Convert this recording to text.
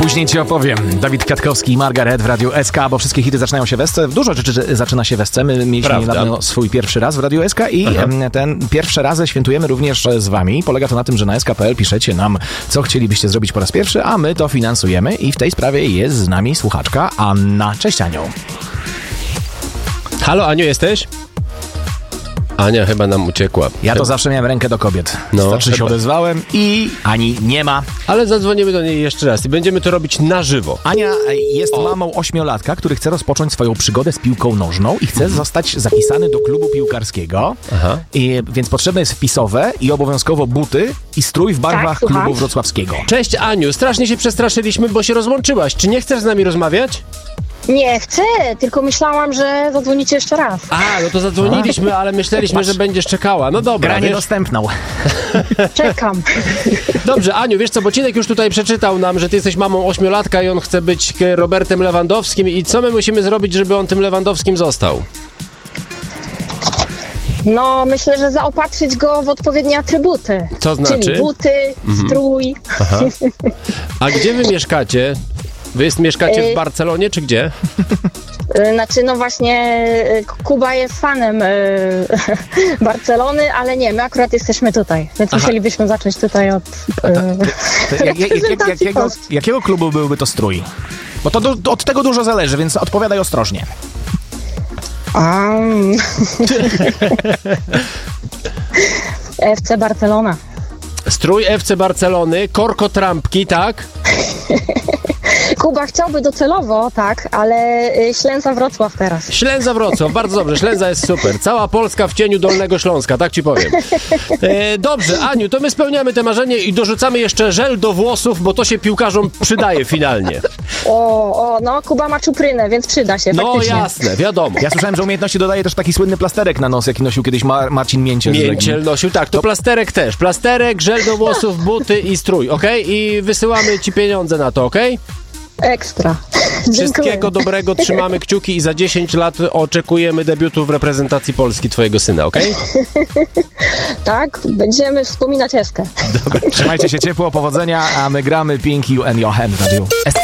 Później ci opowiem. Dawid Kwiatkowski i Margaret w Radiu SK, bo wszystkie hity zaczynają się w SC. Dużo rzeczy zaczyna się w SC. My mieliśmy niedawno swój pierwszy raz w Radiu SK i ten pierwszy raz świętujemy również z wami. Polega to na tym, że na SK.pl piszecie nam, co chcielibyście zrobić po raz pierwszy, a my to finansujemy i w tej sprawie jest z nami słuchaczka Anna. Cześć, Aniu. Halo, Aniu, jesteś? Ania chyba nam uciekła. Ja to zawsze miałem rękę do kobiet. Znaczy się odezwałem i Ani nie ma. Ale zadzwonimy do niej jeszcze raz i będziemy to robić na żywo. Ania jest mamą 8-latka, który chce rozpocząć swoją przygodę z piłką nożną i chce zostać zapisany do klubu piłkarskiego. Więc potrzebne jest wpisowe i obowiązkowo buty i strój w barwach klubu wrocławskiego. Cześć, Aniu, strasznie się przestraszyliśmy, bo się rozłączyłaś. Czy nie chcesz z nami rozmawiać? Nie, chcę, tylko myślałam, że zadzwonicie jeszcze raz. No to zadzwoniliśmy, ale myśleliśmy, że będziesz czekała. No dobra. Gra niedostępna. Czekam. Dobrze, Aniu, wiesz co, Bocinek już tutaj przeczytał nam, że ty jesteś mamą 8-latka i on chce być Robertem Lewandowskim. I co my musimy zrobić, żeby on tym Lewandowskim został? No, myślę, że zaopatrzyć go w odpowiednie atrybuty. Co znaczy? Czyli buty, strój. A gdzie wy mieszkacie? Wy mieszkacie w Barcelonie, czy gdzie? Znaczy, no właśnie, Kuba jest fanem Barcelony, ale nie, my akurat jesteśmy tutaj, więc musielibyśmy zacząć tutaj od Jakiego klubu byłby to strój? Bo to od tego dużo zależy, więc odpowiadaj ostrożnie. FC Barcelona. Strój FC Barcelony, korkotrampki, tak? Kuba chciałby docelowo, tak, ale Ślęza Wrocław teraz. Ślęza Wrocław, bardzo dobrze, Ślęza jest super. Cała Polska w cieniu Dolnego Śląska, tak ci powiem. Dobrze, Aniu, to my spełniamy te marzenie i dorzucamy jeszcze żel do włosów, bo to się piłkarzom przydaje finalnie. No Kuba ma czuprynę, więc przyda się, faktycznie. No jasne, wiadomo. Ja słyszałem, że umiejętności dodaje też taki słynny plasterek na nos, jaki nosił kiedyś Marcin Mięciel. Mięciel nosił, tak, to plasterek też. Plasterek, żel do włosów, buty i strój, okej? I wysyłamy ci pieniądze na to, okej? Ekstra. Wszystkiego dobrego, trzymamy kciuki i za 10 lat oczekujemy debiutu w reprezentacji Polski twojego syna, okej? Tak, będziemy wspominać Eskę. Dobra, trzymajcie się ciepło, powodzenia, a my gramy Pink You and Your Hand.